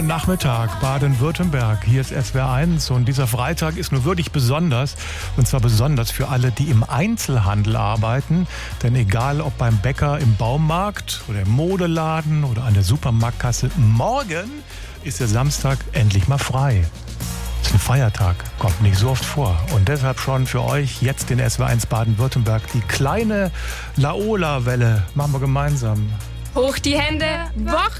Nachmittag, Baden-Württemberg. Hier ist SWR 1 und dieser Freitag ist nur wirklich besonders. Und zwar besonders für alle, die im Einzelhandel arbeiten. Denn egal ob beim Bäcker, im Baumarkt oder im Modeladen oder an der Supermarktkasse, morgen ist der Samstag endlich mal frei. Das ist ein Feiertag, kommt nicht so oft vor. Und deshalb schon für euch jetzt den SWR 1 Baden-Württemberg die kleine Laola-Welle. Machen wir gemeinsam. Hoch die Hände, wach